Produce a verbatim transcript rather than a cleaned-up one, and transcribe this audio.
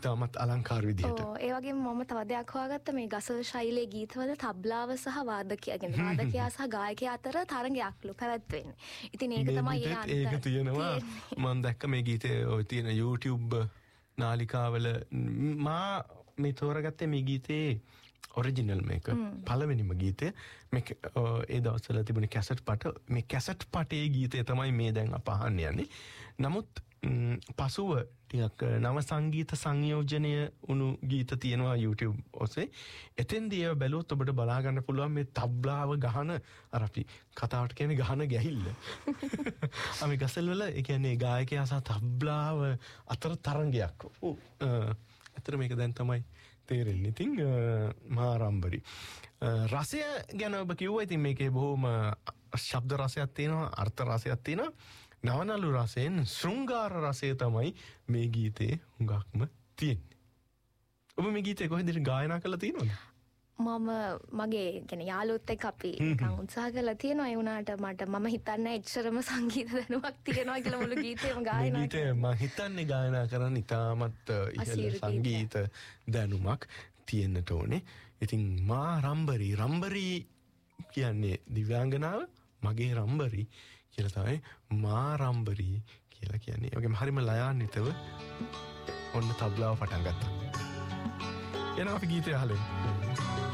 ඉතාමත් අලංකාර විදිහට. ඔව් ඒ වගේම මම තව දෙයක් හොයාගත්තා මේ ගසල් ශෛලයේ ගීතවල තබ්ලාව සහ වාදකයා කියන්නේ වාදකයා සහ ගායකයා අතර තරඟයක්ලු පැවැත්වෙන්නේ. ඉතින් ඒක තමයි ඒ අන්ත. ඒක තියෙනවා මම දැක්ක මේ ගීතේ ඔය තියෙන YouTube නාලිකාවල මා මේ තෝරගත්තේ මේ ගීතේ ඔරිජිනල් මේක පළවෙනිම ගීතය මේ ඒ දවස්වල තිබුණ කැසට් පට මේ කැසට් පටේ ගීතය තමයි මේ දැන් අප අහන්න යන්නේ. නමුත් පසුව ටිකක් නව සංගීත සංයෝජනය වුණු ගීත තියෙනවා YouTube ඔස්සේ. එතෙන්දී ඒව බැලුවොත් ඔබට බලා ගන්න පුළුවන් මේ තබ්ලාව ගහන අර අපි කතාවට කියන්නේ ගහන ගැහිල්ල. අපි ගසල් වල ඒ කියන්නේ ගායකයා සහ තබ්ලාව අතර තරංගයක්. ඔව් අතර මේක දැන් තමයි තේරෙන්නේ. ඉතින් මහා රම්බරි රසය ගැන ඔබ කිව්වා. ඉතින් මේකේ බොහොම ශබ්ද රසයක් තියෙනවා, අර්ථ රසයක් තියෙනවා. නවනලු රසයෙන් ශෘංගාර රසය තමයි මේ ගීතේ හුඟක්ම තියෙන්නේ. ඔබ මේ ගීතේ කොහෙන්ද ගායනා කරලා තියෙනවද? මම මගේ කියන්නේ යාළුවොත් එක්ක අපි නිකන් උත්සාහ කරලා තියෙනවා. ඒ වුණාට මට මම හිතන්නේ එච්චරම සංගීත දැනුමක් තියෙනවා කියලා මුළු ගීතේම ගායනා ගීතේ මම හිතන්නේ ගායනා කරන්න ඉතාමත් ඉහළ සංගීත දැනුමක් තියෙන්නට ඕනේ. ඉතින් මා රම්බරි රම්බරි කියන්නේ දිව්‍යාංගනාව මගේ රම්බරි කියලා තමයි මා රම්බරි කියලා කියන්නේ. ඒකෙම හරිම ලයාන්විතව ඔන්න තබ්ලාව පටන් ගත්තා. එනවා අපි ගීතය අහලා